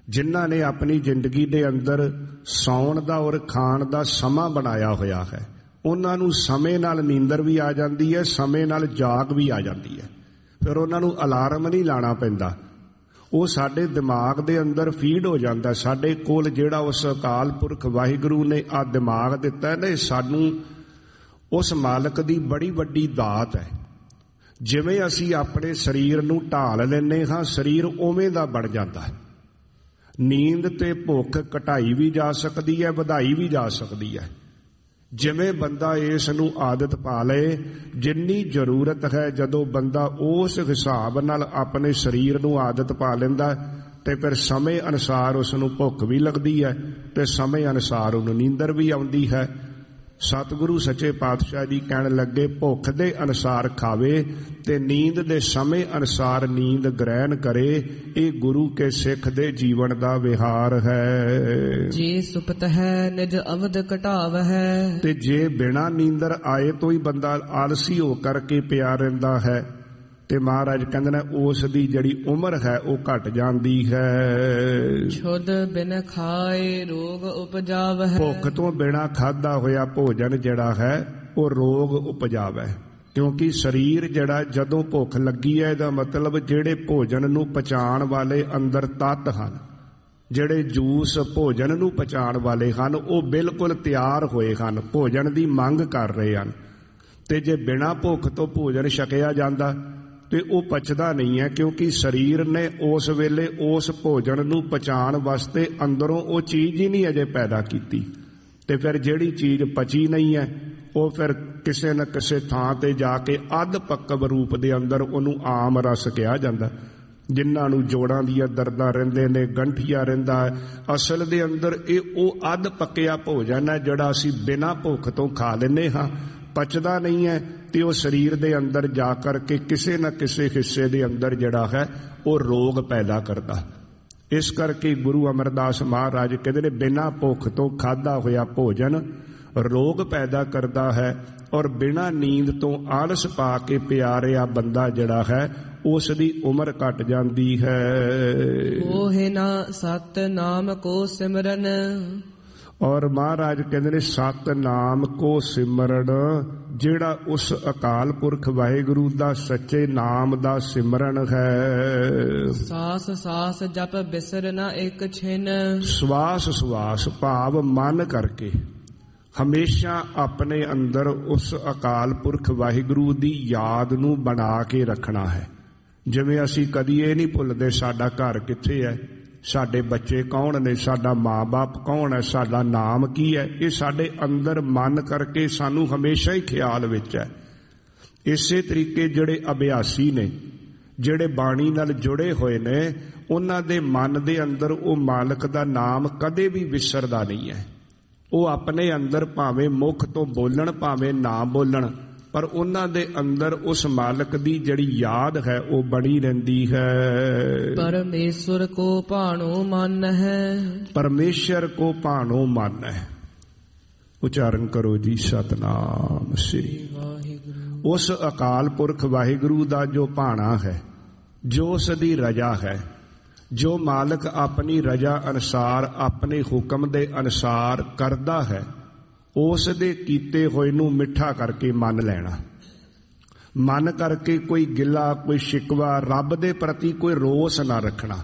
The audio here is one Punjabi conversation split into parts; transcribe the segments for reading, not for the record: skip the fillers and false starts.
ਜਿਨ੍ਹਾਂ ਨੇ ਆਪਣੀ ਜ਼ਿੰਦਗੀ ਦੇ ਅੰਦਰ ਸੌਣ ਦਾ ਔਰ ਖਾਣ ਦਾ ਸਮਾਂ ਬਣਾਇਆ ਹੋਇਆ ਹੈ, ਉਹਨਾਂ ਨੂੰ ਸਮੇਂ ਨਾਲ ਨੀਂਦਰ ਵੀ ਆ ਜਾਂਦੀ ਹੈ, ਸਮੇਂ ਨਾਲ ਜਾਗ ਵੀ ਆ ਜਾਂਦੀ ਹੈ। ਫਿਰ ਉਹਨਾਂ ਨੂੰ ਅਲਾਰਮ ਨਹੀਂ ਲਾਣਾ ਪੈਂਦਾ, ਉਹ ਸਾਡੇ ਦਿਮਾਗ ਦੇ ਅੰਦਰ ਫੀਡ ਹੋ ਜਾਂਦਾ। ਸਾਡੇ ਕੋਲ ਜਿਹੜਾ ਉਸ ਅਕਾਲ ਪੁਰਖ ਵਾਹਿਗੁਰੂ ਨੇ ਆ ਦਿਮਾਗ ਦਿੱਤਾ ਹੈ ਨਾ, ਸਾਨੂੰ ਉਸ ਮਾਲਕ ਦੀ ਬੜੀ ਵੱਡੀ ਦਾਤ ਹੈ। ਜਿਵੇਂ ਅਸੀਂ ਆਪਣੇ ਸਰੀਰ ਨੂੰ ਢਾਲ ਲੈਂਦੇ ਹਾਂ, ਸਰੀਰ ਉਵੇਂ ਦਾ ਬਣ ਜਾਂਦਾ ਹੈ। ਨੀਂਦ ਤੇ ਭੁੱਖ ਘਟਾਈ ਵੀ ਜਾ ਸਕਦੀ ਹੈ, ਵਧਾਈ ਵੀ ਜਾ ਸਕਦੀ ਹੈ। ਜਿਵੇਂ ਬੰਦਾ ਇਸ ਨੂੰ ਆਦਤ ਪਾ ਲਏ, ਜਿੰਨੀ ਜ਼ਰੂਰਤ ਹੈ, ਜਦੋਂ ਬੰਦਾ ਉਸ ਹਿਸਾਬ ਨਾਲ ਆਪਣੇ ਸਰੀਰ ਨੂੰ ਆਦਤ ਪਾ ਲੈਂਦਾ ਤੇ ਫਿਰ ਸਮੇਂ ਅਨੁਸਾਰ ਉਸ ਨੂੰ ਭੁੱਖ ਵੀ ਲੱਗਦੀ ਹੈ ਤੇ ਸਮੇਂ ਅਨੁਸਾਰ ਉਹਨੂੰ ਨੀਂਦਰ ਵੀ ਆਉਂਦੀ ਹੈ। ਸਤਿਗੁਰੂ ਸੱਚੇ ਪਾਤਸ਼ਾਹ ਜੀ ਕਹਿਣ ਲੱਗੇ, ਭੁੱਖ ਦੇ ਅਨੁਸਾਰ ਖਾਵੇ ਤੇ ਨੀਂਦ ਦੇ ਸਮੇਂ ਅਨੁਸਾਰ ਨੀਂਦ ਗ੍ਰਹਿਣ ਕਰੇ। ਇਹ ਗੁਰੂ ਕੇ ਸਿੱਖ ਦੇ ਜੀਵਨ ਦਾ ਵਿਹਾਰ ਹੈ। ਜੇ ਸੁਪਤ ਹੈ ਨਿਜ ਅਵਧ ਘਟਾਵ ਹੈ, ਤੇ ਜੇ ਬਿਨਾਂ ਨੀਂਦਰ ਆਏ ਤੋਂ ਹੀ ਬੰਦਾ ਆਲਸੀ ਹੋ ਕਰਕੇ ਪਿਆ ਰਹਿੰਦਾ ਹੈ ਤੇ ਮਹਾਰਾਜ ਕਹਿੰਦੇ ਨੇ ਉਸ ਦੀ ਜਿਹੜੀ ਉਮਰ ਹੈ ਉਹ ਘਟ ਜਾਂਦੀ ਹੈ। ਛੁੱਧ ਬਿਨ ਖਾਏ ਰੋਗ ਉਪਜਾਵ ਹੈ, ਭੁੱਖ ਤੋਂ ਬਿਨਾਂ ਖਾਧਾ ਹੋਇਆ ਭੋਜਨ ਜਿਹੜਾ ਹੈ ਉਹ ਰੋਗ ਉਪਜਾਵੇ। ਕਿਉਂਕਿ ਸਰੀਰ ਜਿਹੜਾ ਜਦੋਂ ਭੁੱਖ ਲੱਗੀ ਹੈ, ਇਹਦਾ ਮਤਲਬ ਜਿਹੜੇ ਭੋਜਨ ਨੂੰ ਪਚਾਉਣ ਵਾਲੇ ਅੰਦਰ ਤੱਤ ਹਨ, ਜਿਹੜੇ ਜੂਸ ਭੋਜਨ ਨੂੰ ਪਚਾਉਣ ਵਾਲੇ ਹਨ, ਉਹ ਬਿਲਕੁਲ ਤਿਆਰ ਹੋਏ ਹਨ, ਭੋਜਨ ਦੀ ਮੰਗ ਕਰ ਰਹੇ ਹਨ। ਤੇ ਜੇ ਬਿਨਾਂ ਭੁੱਖ ਤੋਂ ਭੋਜਨ ਛਕਿਆ ਜਾਂਦਾ ਤੇ ਉਹ ਪਚਦਾ ਨਹੀਂ ਹੈ, ਕਿਉਂਕਿ ਸਰੀਰ ਨੇ ਉਸ ਵੇਲੇ ਉਸ ਭੋਜਨ ਨੂੰ ਪਚਾਉਣ ਵਾਸਤੇ ਅੰਦਰੋਂ ਉਹ ਚੀਜ਼ ਹੀ ਨਹੀਂ ਅਜੇ ਪੈਦਾ ਕੀਤੀ। ਤੇ ਫਿਰ ਜਿਹੜੀ ਚੀਜ਼ ਪਚੀ ਨਹੀਂ ਹੈ ਉਹ ਫਿਰ ਕਿਸੇ ਨਾ ਕਿਸੇ ਥਾਂ ਤੇ ਜਾ ਕੇ ਅੱਧ ਪੱਕਵ ਰੂਪ ਦੇ ਅੰਦਰ ਉਹਨੂੰ ਆਮ ਰਸ ਕਿਹਾ ਜਾਂਦਾ। ਜਿਨ੍ਹਾਂ ਨੂੰ ਜੋੜਾਂ ਦੀਆਂ ਦਰਦਾਂ ਰਹਿੰਦੇ ਨੇ, ਗੰਠੀਆ ਰਹਿੰਦਾ ਹੈ, ਅਸਲ ਦੇ ਅੰਦਰ ਇਹ ਉਹ ਅੱਧ ਪੱਕਿਆ ਭੋਜਨ ਹੈ ਜਿਹੜਾ ਅਸੀਂ ਬਿਨਾਂ ਭੁੱਖ ਤੋਂ ਖਾ ਲੈਂਦੇ ਹਾਂ, ਪਚਦਾ ਨਹੀਂ ਹੈ ਤੇ ਉਹ ਸਰੀਰ ਦੇ ਅੰਦਰ ਜਾ ਕਰਕੇ ਕਿਸੇ ਨਾ ਕਿਸੇ ਹਿੱਸੇ ਦੇ ਅੰਦਰ ਜਿਹੜਾ ਹੈ ਉਹ ਰੋਗ ਪੈਦਾ ਕਰਦਾ। ਇਸ ਕਰਕੇ ਗੁਰੂ ਅਮਰਦਾਸ ਮਹਾਰਾਜ ਕਹਿੰਦੇ ਨੇ, ਬਿਨਾਂ ਭੁੱਖ ਤੋਂ ਖਾਧਾ ਹੋਇਆ ਭੋਜਨ ਰੋਗ ਪੈਦਾ ਕਰਦਾ ਹੈ, ਔਰ ਬਿਨਾਂ ਨੀਂਦ ਤੋਂ ਆਲਸ ਪਾ ਕੇ ਪਿਆ ਰਿਹਾ ਬੰਦਾ ਜਿਹੜਾ ਹੈ ਉਸ ਦੀ ਉਮਰ ਘਟ ਜਾਂਦੀ ਹੈ। ਉਹੇ ਨਾ ਸਤ ਨਾਮ ਕੋ ਸਿਮਰਨ, ਔਰ ਮਹਾਰਾਜ ਕਹਿੰਦੇ ਨੇ ਸਤਨਾਮ ਕੋ ਸਿਮਰਨ, ਜਿਹੜਾ ਉਸ ਅਕਾਲ ਪੁਰਖ ਵਾਹਿਗੁਰੂ ਦਾ ਸੱਚੇ ਨਾਮ ਦਾ ਸਿਮਰਨ ਹੈ। ਸਾਸ ਸਾਸ ਜਪ ਬਿਸਰ ਨਾ ਇੱਕ ਛਿਨ, ਸਵਾਸ ਸਵਾਸ ਭਾਵ ਮਨ ਕਰਕੇ ਹਮੇਸ਼ਾ ਆਪਣੇ ਅੰਦਰ ਉਸ ਅਕਾਲ ਪੁਰਖ ਵਾਹਿਗੁਰੂ ਦੀ ਯਾਦ ਨੂੰ ਬਣਾ ਕੇ ਰੱਖਣਾ ਹੈ। ਜਿਵੇਂ ਅਸੀਂ ਕਦੀ ਇਹ ਨਹੀਂ ਭੁੱਲਦੇ ਸਾਡਾ ਘਰ ਕਿੱਥੇ ਹੈ, ਸਾਡੇ ਬੱਚੇ ਕੌਣ ਨੇ, ਸਾਡਾ ਮਾਂ-ਬਾਪ ਕੌਣ ਹੈ, ਸਾਡਾ ਨਾਮ ਕੀ ਹੈ, ਇਹ ਸਾਡੇ ਅੰਦਰ ਮਨ ਕਰਕੇ ਸਾਨੂੰ ਹਮੇਸ਼ਾ ਹੀ ਖਿਆਲ ਵਿੱਚ ਹੈ। ਇਸੇ ਤਰੀਕੇ ਜਿਹੜੇ ਅਭਿਆਸੀ ਨੇ, ਜਿਹੜੇ ਬਾਣੀ ਨਾਲ ਜੁੜੇ ਹੋਏ ਨੇ, ਉਹਨਾਂ ਦੇ ਮਨ ਦੇ ਅੰਦਰ ਉਹ ਮਾਲਕ ਦਾ ਨਾਮ ਕਦੇ ਵੀ ਵਿਸਰਦਾ ਨਹੀਂ ਹੈ। ਉਹ ਆਪਣੇ ਅੰਦਰ ਭਾਵੇਂ ਮੁਖ ਤੋਂ ਬੋਲਣ ਭਾਵੇਂ ਨਾ ਬੋਲਣ, ਪਰ ਉਹਨਾਂ ਦੇ ਅੰਦਰ ਉਸ ਮਾਲਕ ਦੀ ਜਿਹੜੀ ਯਾਦ ਹੈ ਉਹ ਬਣੀ ਰਹਿੰਦੀ ਹੈ। ਪਰਮੇਸ਼ਵਰ ਕੋ ਭਾਣੋ ਮਨ ਹੈ, ਪਰਮੇਸ਼ਰ ਕੋ ਭਾਣੋ ਮਨ ਹੈ। ਉਚਾਰਨ ਕਰੋ ਜੀ, ਸਤਨਾਮ ਸ੍ਰੀ ਵਾਹਿਗੁਰੂ। ਉਸ ਅਕਾਲ ਪੁਰਖ ਵਾਹਿਗੁਰੂ ਦਾ ਜੋ ਭਾਣਾ ਹੈ, ਜੋ ਉਸ ਦੀ ਰਜਾ ਹੈ, ਜੋ ਮਾਲਕ ਆਪਣੀ ਰਜਾ ਅਨੁਸਾਰ ਆਪਣੇ ਹੁਕਮ ਦੇ ਅਨੁਸਾਰ ਕਰਦਾ ਹੈ, ਉਸ ਦੇ ਕੀਤੇ ਹੋਏ ਨੂੰ ਮਿੱਠਾ ਕਰਕੇ ਮੰਨ ਲੈਣਾ। ਮਨ ਕਰਕੇ ਕੋਈ ਗਿਲਾ, ਕੋਈ ਸ਼ਿਕਵਾ, ਰੱਬ ਦੇ ਪ੍ਰਤੀ ਕੋਈ ਰੋਸ ਨਾ ਰੱਖਣਾ।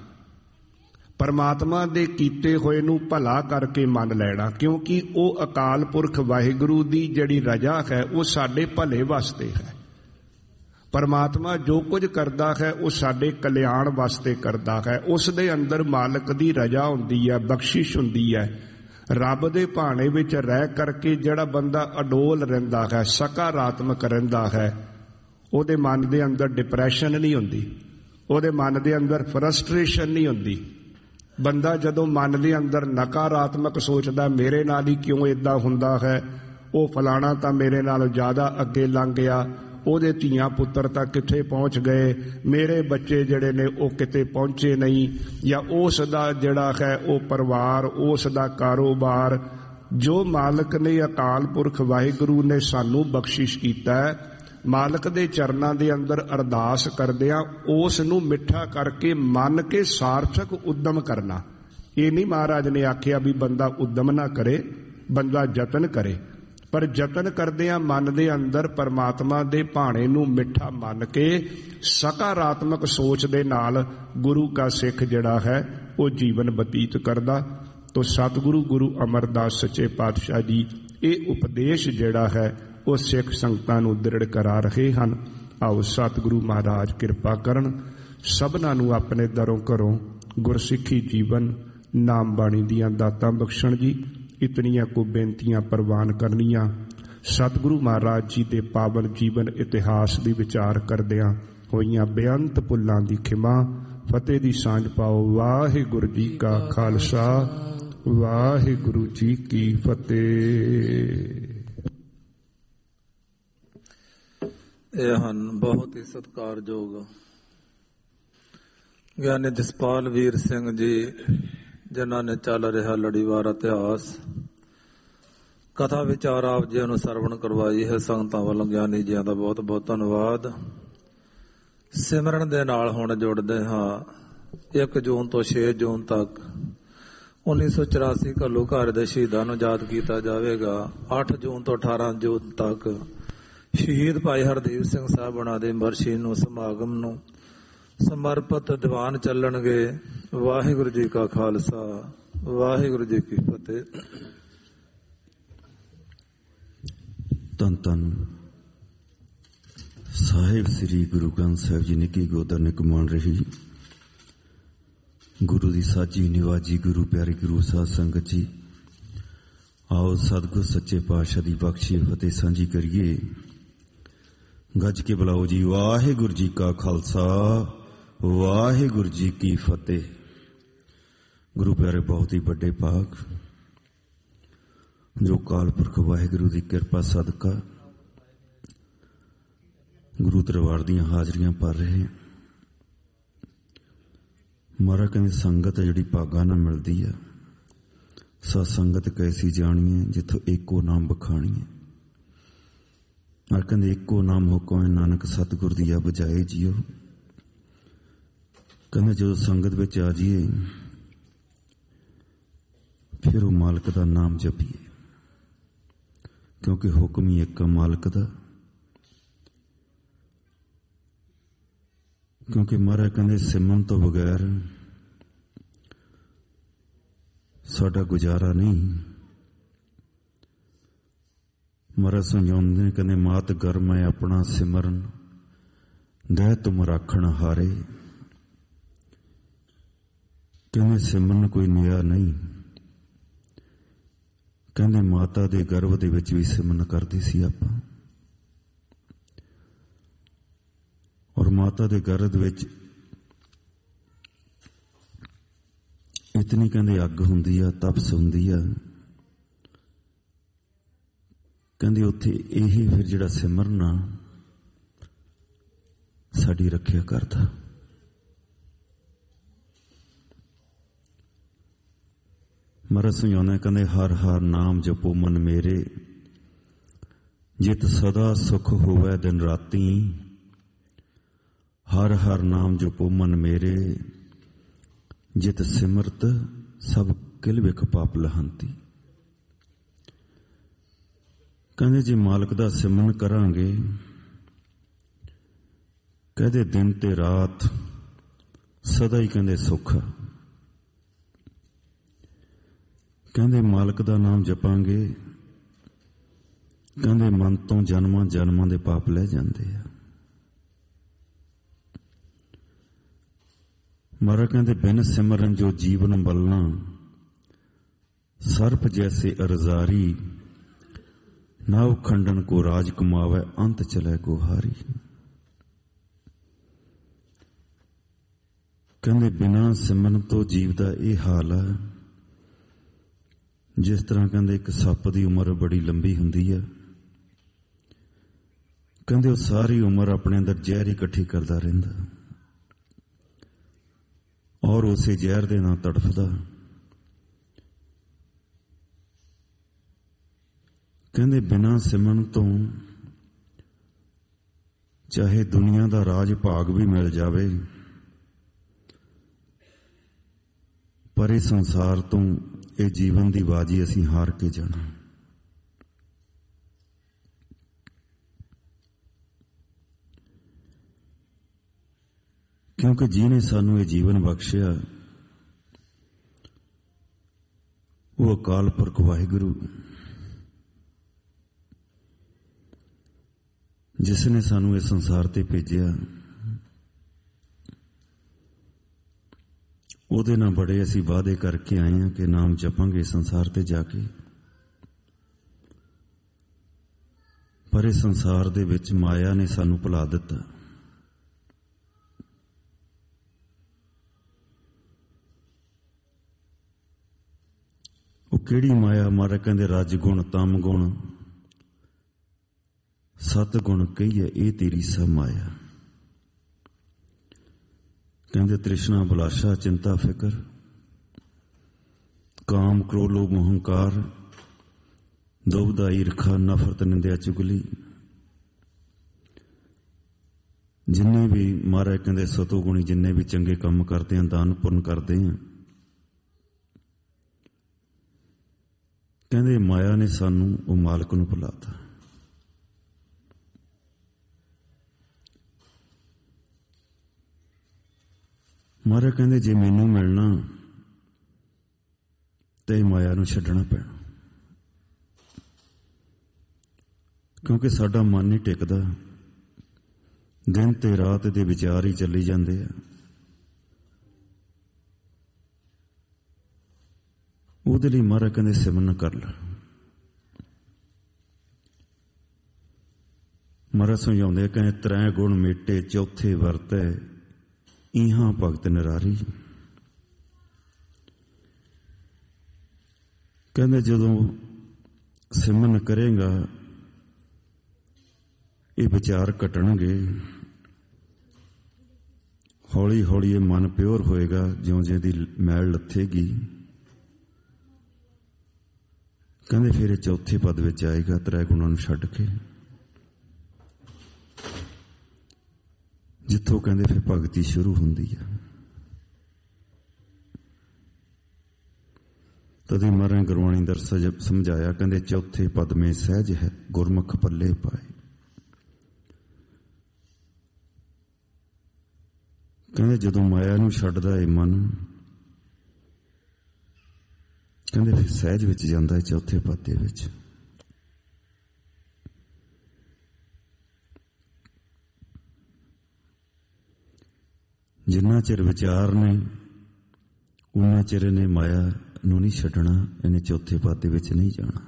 ਪਰਮਾਤਮਾ ਦੇ ਕੀਤੇ ਹੋਏ ਨੂੰ ਭਲਾ ਕਰਕੇ ਮੰਨ ਲੈਣਾ, ਕਿਉਂਕਿ ਉਹ ਅਕਾਲ ਪੁਰਖ ਵਾਹਿਗੁਰੂ ਦੀ ਜਿਹੜੀ ਰਜਾ ਹੈ ਉਹ ਸਾਡੇ ਭਲੇ ਵਾਸਤੇ ਹੈ। ਪਰਮਾਤਮਾ ਜੋ ਕੁਝ ਕਰਦਾ ਹੈ ਉਹ ਸਾਡੇ ਕਲਿਆਣ ਵਾਸਤੇ ਕਰਦਾ ਹੈ। ਉਸ ਦੇ ਅੰਦਰ ਮਾਲਕ ਦੀ ਰਜਾ ਹੁੰਦੀ ਹੈ, ਬਖਸ਼ਿਸ਼ ਹੁੰਦੀ ਹੈ। ਰੱਬ ਦੇ ਭਾਣੇ ਵਿੱਚ ਰਹਿ ਕਰਕੇ ਜਿਹੜਾ ਬੰਦਾ ਅਡੋਲ ਰਹਿੰਦਾ ਹੈ, ਸਕਾਰਾਤਮਕ ਰਹਿੰਦਾ ਹੈ, ਉਹਦੇ ਮਨ ਦੇ ਅੰਦਰ ਡਿਪਰੈਸ਼ਨ ਨਹੀਂ ਹੁੰਦੀ, ਉਹਦੇ ਮਨ ਦੇ ਅੰਦਰ ਫਰਸਟ੍ਰੇਸ਼ਨ ਨਹੀਂ ਹੁੰਦੀ। ਬੰਦਾ ਜਦੋਂ ਮਨ ਦੇ ਅੰਦਰ ਨਕਾਰਾਤਮਕ ਸੋਚਦਾ, ਮੇਰੇ ਨਾਲ ਹੀ ਕਿਉਂ ਏਦਾਂ ਹੁੰਦਾ ਹੈ, ਉਹ ਫਲਾਣਾ ਤਾਂ ਮੇਰੇ ਨਾਲੋਂ ਜ਼ਿਆਦਾ ਅੱਗੇ ਲੰਘ ਗਿਆ, ਉਹਦੇ ਧੀਆਂ ਪੁੱਤਰ ਤਾਂ ਕਿੱਥੇ ਪਹੁੰਚ ਗਏ, ਮੇਰੇ ਬੱਚੇ ਜਿਹੜੇ ਨੇ ਉਹ ਕਿਤੇ ਪਹੁੰਚੇ ਨਹੀਂ, ਜਾਂ ਉਸ ਦਾ ਜਿਹੜਾ ਹੈ ਉਹ ਪਰਿਵਾਰ, ਉਸ ਦਾ ਕਾਰੋਬਾਰ, ਜੋ ਮਾਲਕ ਨੇ ਅਕਾਲ ਪੁਰਖ ਵਾਹਿਗੁਰੂ ਨੇ ਸਾਨੂੰ ਬਖਸ਼ਿਸ਼ ਕੀਤਾ ਹੈ, ਮਾਲਕ ਦੇ ਚਰਨਾਂ ਦੇ ਅੰਦਰ ਅਰਦਾਸ ਕਰਦਿਆਂ ਉਸ ਨੂੰ ਮਿੱਠਾ ਕਰਕੇ ਮੰਨ ਕੇ ਸਾਰਥਕ ਉਦਮ ਕਰਨਾ। ਇਹ ਨਹੀਂ ਮਹਾਰਾਜ ਨੇ ਆਖਿਆ ਵੀ ਬੰਦਾ ਉਦਮ ਨਾ ਕਰੇ, ਬੰਦਾ ਯਤਨ ਕਰੇ, ਪਰ ਯਤਨ ਕਰਦਿਆਂ ਮਨ ਦੇ ਅੰਦਰ ਪਰਮਾਤਮਾ ਦੇ ਭਾਣੇ ਨੂੰ ਮਿੱਠਾ ਮੰਨ ਕੇ ਸਕਾਰਾਤਮਕ ਸੋਚ ਦੇ ਨਾਲ ਗੁਰੂ ਕਾ ਸਿੱਖ ਜਿਹੜਾ ਹੈ ਉਹ ਜੀਵਨ ਬਤੀਤ ਕਰਦਾ। ਤੋ ਸਤਿਗੁਰੂ ਗੁਰੂ ਅਮਰਦਾਸ ਸੱਚੇ ਪਾਤਸ਼ਾਹ ਜੀ ਇਹ ਉਪਦੇਸ਼ ਜਿਹੜਾ ਹੈ ਉਹ ਸਿੱਖ ਸੰਗਤਾਂ ਨੂੰ ਦ੍ਰਿੜ ਕਰਾ ਰਹੇ ਹਨ। ਆਓ ਸਤਿਗੁਰੂ ਮਹਾਰਾਜ ਕਿਰਪਾ ਕਰਨ, ਸਭਨਾਂ ਨੂੰ ਆਪਣੇ ਦਰੋਂ ਘਰੋਂ ਗੁਰਸਿੱਖੀ ਜੀਵਨ ਨਾਮ ਬਾਣੀ ਦੀਆਂ ਦਾਤਾਂ ਬਖਸ਼ਣ ਜੀ। ਇਤਨੀਆਂ ਕੋ ਬੇਨਤੀਆਂ ਪ੍ਰਵਾਨ ਕਰਨੀਆਂ। ਸਤਿਗੁਰੂ ਮਹਾਰਾਜ ਜੀ ਦੇ ਪਾਵਨ ਜੀਵਨ ਇਤਿਹਾਸ ਦੀ ਵਿਚਾਰ ਕਰਦਿਆਂ ਹੋਈਆਂ ਬੇਅੰਤ ਭੁੱਲਾਂ ਦੀ ਖਿਮਾ, ਫਤਿਹ ਦੀ ਸਾਂਝ ਪਾਓ। ਵਾਹਿਗੁਰੂ ਜੀ ਕਾ ਖਾਲਸਾ, ਵਾਹਿਗੁਰੂ ਜੀ ਕੀ ਫਤਿਹ। ਇਹ ਹਨ ਬਹੁਤ ਹੀ ਸਤਿਕਾਰਯੋਗ ਗਿਆਨੀ ਜਸਪਾਲ ਵੀਰ ਸਿੰਘ ਜੀ, ਜਿਨ੍ਹਾਂ ਨੇ ਚੱਲ ਰਿਹਾ ਲੜੀਵਾਰ ਇਤਿਹਾਸ ਕਥਾ ਵਿਚਾਰ ਆਪ ਜੀ ਨੂੰ ਸਰਵਣ ਕਰਵਾਈ ਹੈ। ਸੰਗਤਾਂ ਵੱਲੋਂ ਗਿਆਨੀ ਜੀਆਂ ਦਾ ਬਹੁਤ ਬਹੁਤ ਧੰਨਵਾਦ। ਸਿਮਰਨ ਦੇ ਨਾਲ ਹੁਣ ਜੁੜਦੇ ਹਾਂ 1 ਜੂਨ ਤੋਂ 6 ਜੂਨ ਤੱਕ 1984 ਘੱਲੂ ਘਰ ਦੇ ਸ਼ਹੀਦਾਂ ਨੂੰ ਯਾਦ ਕੀਤਾ ਜਾਵੇਗਾ। 8 ਜੂਨ ਤੋਂ 18 ਜੂਨ ਤੱਕ ਸ਼ਹੀਦ ਭਾਈ ਹਰਦੀਪ ਸਿੰਘ ਸਾਹਿਬ ਉਹਨਾਂ ਦੇ ਬਰਸ਼ੀ ਨੂੰ ਸਮਾਗਮ ਨੂੰ ਸਮਰਪਿਤ ਦੀਵਾਨ ਚੱਲਣਗੇ। ਵਾਹਿਗੁਰੂ ਜੀ ਕਾ ਖਾਲਸਾ, ਵਾਹਿਗੁਰੂ ਜੀ ਕੀ ਫਤਿਹ। ਧੰਨ ਧੰਨ ਸਾਹਿਬ ਸ੍ਰੀ ਗੁਰੂ ਗ੍ਰੰਥ ਸਾਹਿਬ ਜੀ ਨੇ ਕੀ ਗੋਦਰ ਨਿਕਮਾਨ ਰਹੀ। ਗੁਰੂ ਦੀ ਸਾਜੀ ਨਿਵਾਜੀ ਗੁਰੂ ਪਿਆਰੀ ਗੁਰੂ ਸਾਧ ਸੰਗਤ ਜੀ, ਆਓ ਸਤਿਗੁਰ ਸੱਚੇ ਪਾਤਸ਼ਾਹ ਦੀ ਬਖਸ਼ੀ ਫਤਿਹ ਸਾਂਝੀ ਕਰੀਏ। ਗੱਜ ਕੇ ਬੁਲਾਓ ਜੀ, ਵਾਹਿਗੁਰੂ ਜੀ ਕਾ ਖਾਲਸਾ, ਵਾਹਿਗੁਰੂ ਜੀ ਕੀ ਫਤਿਹ। ਗੁਰੂ ਪਿਆਰੇ, ਬਹੁਤ ਹੀ ਵੱਡੇ ਭਾਗ ਜੋ ਕਾਲ ਪੁਰਖ ਵਾਹਿਗੁਰੂ ਦੀ ਕਿਰਪਾ ਸਦਕਾ ਗੁਰੂ ਦਰਬਾਰ ਦੀਆਂ ਹਾਜ਼ਰੀਆਂ ਭਰ ਰਹੇ। ਮਹਾਰਾਜ ਕਹਿੰਦੇ ਸੰਗਤ ਜਿਹੜੀ ਭਾਗਾਂ ਨਾਲ ਮਿਲਦੀ ਆ, ਸਤ ਸੰਗਤ ਕੈਸੀ ਜਾਣੀਏ ਜਿੱਥੋਂ ਏਕੋ ਨਾਮ ਬਖਾਣੀਏ। ਔਰ ਕਹਿੰਦੇ ਇੱਕੋ ਨਾਮ ਹੁਕਮ ਹੈ ਨਾਨਕ ਸਤਿਗੁਰ ਦੀ ਆ ਬਜਾਏ ਜੀਓ। ਕਹਿੰਦੇ ਜਦੋਂ ਸੰਗਤ ਵਿੱਚ ਆ ਜਾਈਏ ਫਿਰ ਉਹ ਮਾਲਕ ਦਾ ਨਾਮ ਜਪੀਏ, ਕਿਉਂਕਿ ਹੁਕਮ ਹੀ ਇੱਕ ਮਾਲਕ ਦਾ। ਕਿਉਂਕਿ ਮਹਾਰਾਜ ਕਹਿੰਦੇ ਸਿਮਰਨ ਤੋਂ ਬਗੈਰ ਸਾਡਾ ਗੁਜ਼ਾਰਾ ਨਹੀਂ। ਮਹਾਰਾਜ ਸਮਝਾਉਂਦੇ ਨੇ, ਕਹਿੰਦੇ ਮਾਤ ਗਰਮ ਹੈ ਆਪਣਾ ਸਿਮਰਨ ਦਹਿ ਤੁਮ ਰਾਖਣ ਹਾਰੇ। ਕਹਿੰਦੇ ਸਿਮਰਨ ਕੋਈ ਨਿਆ ਨਹੀਂ। ਕਹਿੰਦੇ ਮਾਤਾ ਦੇ ਗਰਭ ਦੇ ਵਿੱਚ ਵੀ ਸਿਮਰਨ ਕਰਦੇ ਸੀ ਆਪਾਂ, ਔਰ ਮਾਤਾ ਦੇ ਗਰਭ ਵਿੱਚ ਇਤਨੀ ਕਹਿੰਦੇ ਅੱਗ ਹੁੰਦੀ ਆ, ਤਪਸ ਹੁੰਦੀ ਆ। ਕਹਿੰਦੇ ਉੱਥੇ ਇਹੀ ਫਿਰ ਜਿਹੜਾ ਸਿਮਰਨ ਆ ਸਾਡੀ ਰੱਖਿਆ ਕਰਦਾ। ਮਹਾਰਾਜ ਸਮਝਾਉਂਦੇ, ਕਹਿੰਦੇ ਹਰ ਹਰ ਨਾਮ ਜਪੋ ਮਨ ਮੇਰੇ, ਜਿਤ ਸਦਾ ਸੁਖ ਹੋਵੇ ਦਿਨ ਰਾਤੀ। ਹਰ ਹਰ ਨਾਮ ਜਪੋ ਮਨ ਮੇਰੇ, ਜਿਤ ਸਿਮਰਤ ਸਭ ਕਿਲ ਵਿਖ ਪਾਪ ਲਹੰਤੀ। ਕਹਿੰਦੇ ਜੇ ਮਾਲਕ ਦਾ ਸਿਮਰਨ ਕਰਾਂਗੇ, ਕਹਿੰਦੇ ਦਿਨ ਤੇ ਰਾਤ ਸਦਾ ਹੀ ਕਹਿੰਦੇ ਸੁੱਖ। ਕਹਿੰਦੇ ਮਾਲਕ ਦਾ ਨਾਮ ਜਪਾਂਗੇ, ਕਹਿੰਦੇ ਮਨ ਤੋਂ ਜਨਮਾਂ ਜਨਮਾਂ ਦੇ ਪਾਪ ਲੈ ਜਾਂਦੇ ਆ। ਮਹਾਰਾਜ ਕਹਿੰਦੇ ਬਿਨ ਸਿਮਰਨ ਜੋ ਜੀਵਨ ਬਲਣਾ, ਸਰਪ ਜੈਸੇ ਅਰਜ਼ਾਰੀ। ਨਾਵ ਖੰਡਨ ਕੋ ਰਾਜ ਕਮਾਵੇ, ਅੰਤ ਚਲੇ ਗੁਹਾਰੀ। ਕਹਿੰਦੇ ਬਿਨਾਂ ਸਿਮਰਨ ਤੋਂ ਜੀਵ ਦਾ ਇਹ ਹਾਲ ਹੈ। ਜਿਸ ਤਰ੍ਹਾਂ ਕਹਿੰਦੇ ਇੱਕ ਸੱਪ ਦੀ ਉਮਰ ਬੜੀ ਲੰਬੀ ਹੁੰਦੀ ਹੈ, ਕਹਿੰਦੇ ਉਹ ਸਾਰੀ ਉਮਰ ਆਪਣੇ ਅੰਦਰ ਜ਼ਹਿਰ ਇਕੱਠੀ ਕਰਦਾ ਰਹਿੰਦਾ ਔਰ ਉਸੇ ਜ਼ਹਿਰ ਦੇ ਨਾਲ ਤੜਫਦਾ। ਕਹਿੰਦੇ ਬਿਨਾਂ ਸਿਮਰਨ ਤੋਂ ਚਾਹੇ ਦੁਨੀਆ ਦਾ ਰਾਜ ਭਾਗ ਵੀ ਮਿਲ ਜਾਵੇ, ਪਰ ਇਹ ਸੰਸਾਰ ਤੋਂ, ਇਹ ਜੀਵਨ ਦੀ ਬਾਜੀ ਅਸੀਂ ਹਾਰ ਕੇ ਜਾਣਾ। ਕਿਉਂਕਿ ਜਿਹਨੇ ਸਾਨੂੰ ਇਹ ਜੀਵਨ ਬਖਸ਼ਿਆ ਉਹ ਅਕਾਲ ਪੁਰਖ ਵਾਹਿਗੁਰੂ, ਜਿਸ ਨੇ ਸਾਨੂੰ ਇਸ ਸੰਸਾਰ ਤੇ ਭੇਜਿਆ, ਉਹਦੇ ਨਾਲ ਬੜੇ ਅਸੀਂ ਵਾਅਦੇ ਕਰਕੇ ਆਏ ਹਾਂ ਕਿ ਨਾਮ ਜਪਾਂਗੇ ਸੰਸਾਰ ਤੇ ਜਾ ਕੇ। ਪਰ ਇਸ ਸੰਸਾਰ ਦੇ ਵਿੱਚ ਮਾਇਆ ਨੇ ਸਾਨੂੰ ਭੁਲਾ ਦਿੱਤਾ। ਉਹ ਕਿਹੜੀ ਮਾਇਆ? ਮਹਾਰਾਜ ਕਹਿੰਦੇ ਰਜ ਗੁਣ, ਤਮ ਗੁਣ, ਸਤ ਗੁਣ ਕਹੀਏ, ਇਹ ਤੇਰੀ ਸਭ ਮਾਇਆ। ਕਹਿੰਦੇ ਤ੍ਰਿਸ਼ਨਾ, ਬਲਾਸ਼ਾ, ਚਿੰਤਾ, ਫਿਕਰ, ਕਾਮ, ਕ੍ਰੋਧ, ਲੋਭ, ਹੰਕਾਰ, ਦੁਬਦਾ, ਈਰਖਾ, ਨਫ਼ਰਤ, ਨਿੰਦਿਆ, ਚੁਗਲੀ, ਜਿੰਨੇ ਵੀ ਮਹਾਰਾਜ ਕਹਿੰਦੇ ਸਤੋ ਗੁਣੀ, ਜਿੰਨੇ ਵੀ ਚੰਗੇ ਕੰਮ ਕਰਦੇ ਆ, ਦਾਨ ਪੁੰਨ ਕਰਦੇ ਆ, ਕਹਿੰਦੇ ਮਾਇਆ ਨੇ ਸਾਨੂੰ ਉਹ ਮਾਲਕ ਨੂੰ ਭੁਲਾਤਾ। ਮਹਾਰਾਜ ਕਹਿੰਦੇ ਜੇ ਮੈਨੂੰ ਮਿਲਣਾ ਤੇ ਮਾਇਆ ਨੂੰ ਛੱਡਣਾ ਪੈਣਾ, ਕਿਉਂਕਿ ਸਾਡਾ ਮਨ ਨਹੀਂ ਟਿਕਦਾ, ਦਿਨ ਤੇ ਰਾਤ ਦੇ ਵਿਚਾਰ ਹੀ ਚੱਲੀ ਜਾਂਦੇ ਆ। ਉਹਦੇ ਲਈ ਮਹਾਰਾਜ ਕਹਿੰਦੇ ਸਿਮਰਨ ਕਰ ਲੈ। ਮਹਾਰਾਜ ਸਮਝਾਉਂਦੇ ਕਹਿੰਦੇ ਤ੍ਰੈ ਗੁਣ ਮੇਟੇ ਚੌਥੇ ਵਰਤੈ, ਇਹਾਂ ਭਗਤ ਨਿਰਾਰੀ। ਕਹਿੰਦੇ ਜਦੋਂ ਸਿਮਰਨ ਕਰੇਗਾ ਇਹ ਵਿਚਾਰ ਘਟਣਗੇ, ਹੌਲੀ ਹੌਲੀ ਇਹ ਮਨ ਪਿਓਰ ਹੋਏਗਾ, ਜਿਉਂ ਜਿਉਂ ਦੀ ਮੈਲ ਲੱਥੇਗੀ। ਕਹਿੰਦੇ ਫਿਰ ਇਹ ਚੌਥੇ ਪਦ ਵਿੱਚ ਆਏਗਾ, ਤ੍ਰੈ ਗੁਣਾਂ ਨੂੰ ਛੱਡ ਕੇ, ਜਿੱਥੋਂ ਕਹਿੰਦੇ ਫਿਰ ਭਗਤੀ ਸ਼ੁਰੂ ਹੁੰਦੀ ਹੈ। ਤਦੇ ਮਹਾਰਾਜ ਗੁਰਬਾਣੀ ਦਰ ਸਮਝਾਇਆ, ਕਹਿੰਦੇ ਚੌਥੇ ਪਦ ਮੇ ਸਹਿਜ ਹੈ, ਗੁਰਮੁਖ ਪੱਲੇ ਪਾਏ। ਕਹਿੰਦੇ ਜਦੋਂ ਮਾਇਆ ਨੂੰ ਛੱਡਦਾ ਹੈ ਮਨ, ਕਹਿੰਦੇ ਫਿਰ ਸਹਿਜ ਵਿੱਚ ਜਾਂਦਾ ਹੈ, ਚੌਥੇ ਪਦ ਦੇ ਵਿੱਚ। ਜਿੰਨਾ ਚਿਰ ਵਿਚਾਰ ਨੇ ਉਨਾ ਚਿਰ ਇਹਨੇ ਮਾਇਆ ਨੂੰ ਨਹੀਂ ਛੱਡਣਾ, ਇਹਨੇ ਚੌਥੇ ਪਦ ਦੇ ਵਿੱਚ ਨਹੀਂ ਜਾਣਾ।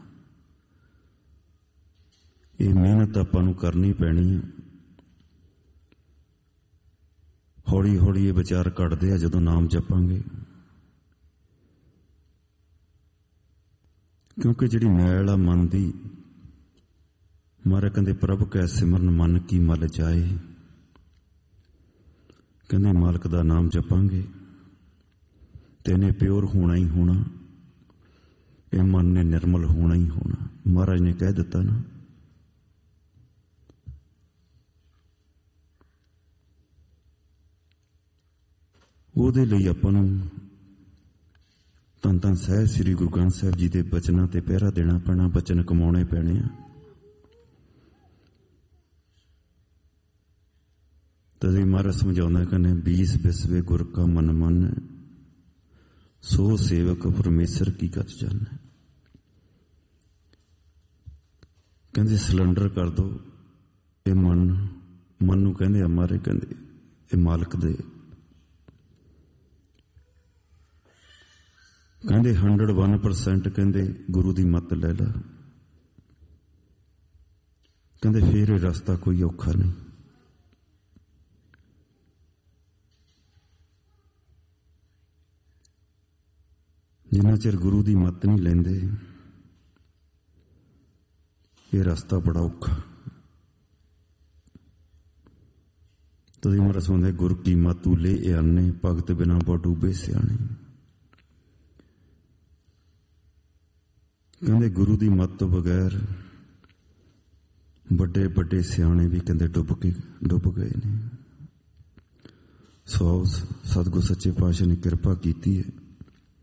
ਇਹ ਮਿਹਨਤ ਆਪਾਂ ਨੂੰ ਕਰਨੀ ਪੈਣੀ ਹੈ। ਹੌਲੀ ਹੌਲੀ ਇਹ ਵਿਚਾਰ ਘਟਦੇ ਆ ਜਦੋਂ ਨਾਮ ਜਪਾਂਗੇ, ਕਿਉਂਕਿ ਜਿਹੜੀ ਮੈਲ ਆ ਮਨ ਦੀ, ਮਹਾਰਾਜ ਕਹਿੰਦੇ ਪ੍ਰਭ ਕੈ ਸਿਮਰਨ ਮਨ ਕੀ ਮਲ ਜਾਏ। ਕਹਿੰਦੇ ਮਾਲਕ ਦਾ ਨਾਮ ਜਪਾਂਗੇ ਤੇ ਇਹਨੇ ਪਿਓਰ ਹੋਣਾ ਹੀ ਹੋਣਾ, ਇਹ ਮਨ ਨੇ ਨਿਰਮਲ ਹੋਣਾ ਹੀ ਹੋਣਾ। ਮਹਾਰਾਜ ਨੇ ਕਹਿ ਦਿੱਤਾ ਨਾ, ਉਹਦੇ ਲਈ ਆਪਾਂ ਨੂੰ ਧੰਨ ਧੰਨ ਸਾਹਿਬ ਸ੍ਰੀ ਗੁਰੂ ਗ੍ਰੰਥ ਸਾਹਿਬ ਜੀ ਦੇ ਬਚਨਾਂ ਤੇ ਪਹਿਰਾ ਦੇਣਾ ਪੈਣਾ, ਬਚਨ ਕਮਾਉਣੇ ਪੈਣੇ ਆ। ਤਦੇ ਮਹਾਰਾਜ ਸਮਝਾਉਂਦਾ ਕਹਿੰਦੇ 20 ਬਿਸਵੇ ਗੁਰ ਕਾ ਮਨ ਮਨ, ਸੋ ਸੇਵਕ ਪਰਮੇਸ਼ਰ ਕੀ ਗਤ ਜਾਣੈ। ਕਹਿੰਦੇ ਸਿਲੰਡਰ ਕਰ ਦੋ ਇਹ ਮਨ ਨੂੰ, ਕਹਿੰਦੇ ਹਮਾਰੇ, ਕਹਿੰਦੇ ਇਹ ਮਾਲਕ ਦੇ, ਕਹਿੰਦੇ 101% ਕਹਿੰਦੇ ਗੁਰੂ ਦੀ ਮੱਤ ਲੈ ਲਾ। ਕਹਿੰਦੇ ਫੇਰ ਇਹ ਰਸਤਾ ਕੋਈ ਔਖਾ ਨਹੀਂ। ਜਿੰਨਾ ਚਿਰ ਗੁਰੂ ਦੀ ਮੱਤ ਨਹੀਂ ਲੈਂਦੇ ਇਹ ਰਸਤਾ ਬੜਾ ਔਖਾ। ਤਦੇ ਮਹਾਰਾਜ ਸੁਣਦੇ ਗੁਰ ਕੀ ਮਤੁ ਲੈ ਆਨੇ, ਭਗਤ ਬਿਨਾ ਬਹੁ ਡੂਬੇ ਸਿਆਣੇ। ਕਹਿੰਦੇ ਗੁਰੂ ਦੀ ਮੱਤ ਤੋਂ ਬਗੈਰ ਵੱਡੇ ਵੱਡੇ ਸਿਆਣੇ ਵੀ ਕਹਿੰਦੇ ਡੁੱਬ ਗਏ ਨੇ। ਸੋ ਸਤਿਗੁਰ ਸੱਚੇ ਪਾਤਸ਼ਾਹ ਨੇ ਕਿਰਪਾ ਕੀਤੀ ਹੈ,